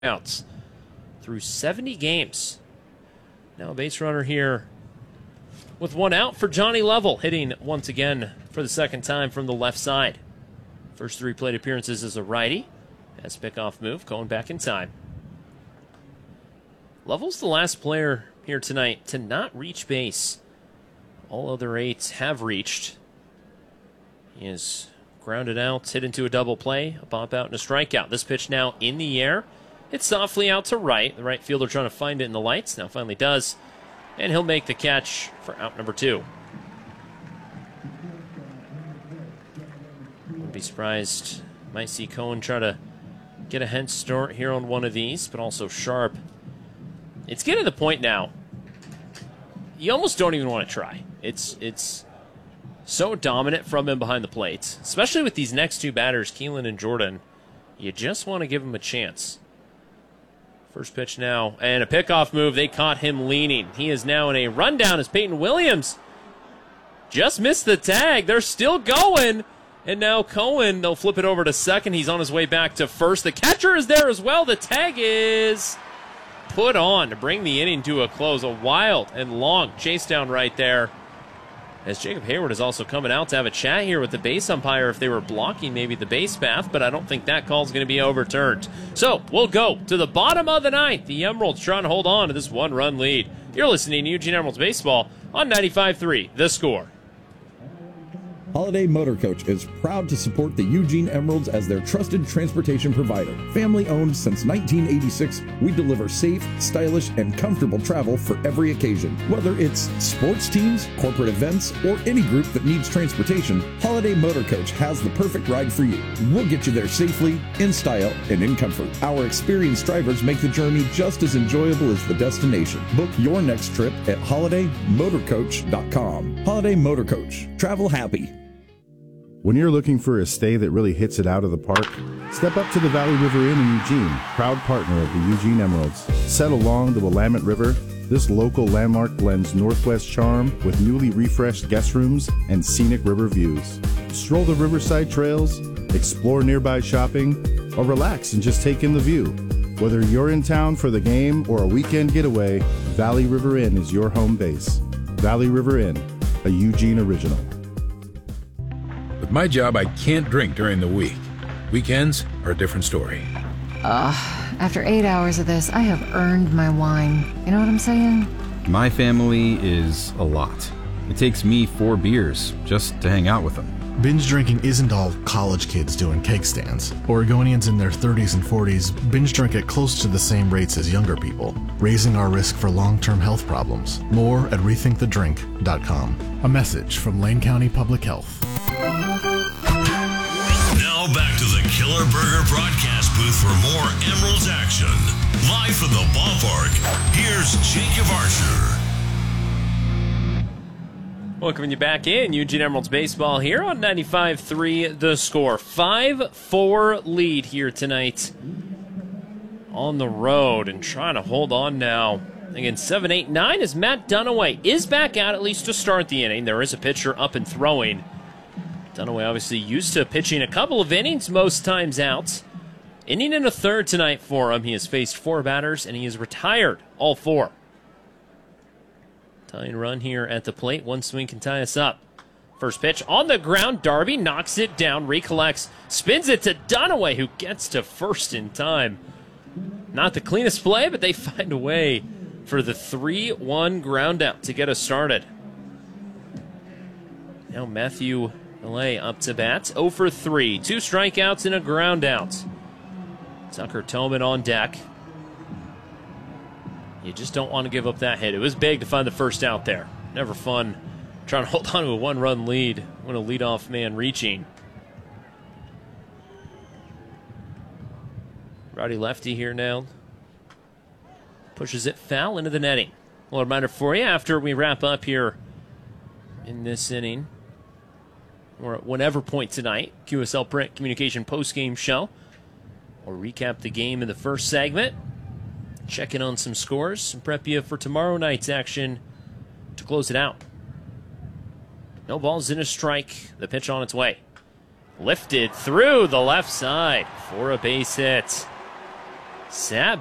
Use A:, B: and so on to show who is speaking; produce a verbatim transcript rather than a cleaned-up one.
A: outs through seventy games. Now a base runner here with one out for Johnny Lovell, hitting once again for the second time from the left side. First three plate appearances as a righty. As pickoff move, going back in time. Lovell's the last player here tonight to not reach base. All other eights have reached. He is grounded out, hit into a double play, a pop out and a strikeout. This pitch now in the air. It's softly out to right. The right fielder trying to find it in the lights. Now finally does. And he'll make the catch for out number two. Wouldn't be surprised. Might see Cohen try to get a head start here on one of these, but also Sharp. It's getting to the point now. You almost don't even want to try. It's it's so dominant from him behind the plate, especially with these next two batters, Keelan and Jordan. You just want to give him a chance. First pitch now, and a pickoff move. They caught him leaning. He is now in a rundown as Peyton Williams just missed the tag. They're still going. And now Cohen, they'll flip it over to second. He's on his way back to first. The catcher is there as well. The tag is put on to bring the inning to a close. A wild and long chase down right there. As Jacob Hayward is also coming out to have a chat here with the base umpire if they were blocking maybe the base path, but I don't think that call is going to be overturned. So we'll go to the bottom of the ninth. The Emeralds trying to hold on to this one-run lead. You're listening to Eugene Emeralds Baseball on ninety-five three, The Score.
B: Holiday Motor Coach is proud to support the Eugene Emeralds as their trusted transportation provider. Family owned since nineteen eighty-six, we deliver safe, stylish, and comfortable travel for every occasion. Whether it's sports teams, corporate events, or any group that needs transportation, Holiday Motor Coach has the perfect ride for you. We'll get you there safely, in style, and in comfort. Our experienced drivers make the journey just as enjoyable as the destination. Book your next trip at holiday motor coach dot com. Holiday Motor Coach. Travel happy.
C: When you're looking for a stay that really hits it out of the park, step up to the Valley River Inn in Eugene, proud partner of the Eugene Emeralds. Set along the Willamette River, this local landmark blends Northwest charm with newly refreshed guest rooms and scenic river views. Stroll the riverside trails, explore nearby shopping, or relax and just take in the view. Whether you're in town for the game or a weekend getaway, Valley River Inn is your home base. Valley River Inn, a Eugene original.
D: With my job, I can't drink during the week. Weekends are a different story.
E: Ugh, after eight hours of this, I have earned my wine. You know what I'm saying?
F: My family is a lot. It takes me four beers just to hang out with them.
G: Binge drinking isn't all college kids doing cake stands. Oregonians in their thirties and forties binge drink at close to the same rates as younger people, raising our risk for long-term health problems. More at rethink the drink dot com. A message from Lane County Public Health.
H: Now back to the Killer Burger broadcast booth for more Emeralds action. Live from the ballpark, here's Jacob Archer.
A: Welcoming you back in, Eugene Emeralds Baseball here on ninety-five three The Score. five four lead here tonight on the road and trying to hold on now. Again, seven eight nine as Matt Dunaway is back out at least to start the inning. There is a pitcher up and throwing. Dunaway obviously used to pitching a couple of innings, most times out. Inning and a third tonight for him. He has faced four batters and he is retired all four. Tying run here at the plate. One swing can tie us up. First pitch on the ground. Darby knocks it down, recollects, spins it to Dunaway, who gets to first in time. Not the cleanest play, but they find a way for the three one ground out to get us started. Now Matthew L A up to bat. oh for three. Two strikeouts and a ground out. Tucker Tobin on deck. You just don't want to give up that hit. It was big to find the first out there. Never fun trying to hold on to a one-run lead when a leadoff man reaching. Rowdy lefty here now. Pushes it foul into the netting. A little reminder for you after we wrap up here in this inning, or at whatever point tonight, Q S L Print Communication postgame show. We'll recap the game in the first segment. Check in on some scores and prep you for tomorrow night's action to close it out. No balls in a strike. The pitch on its way. Lifted through the left side for a base hit. Sad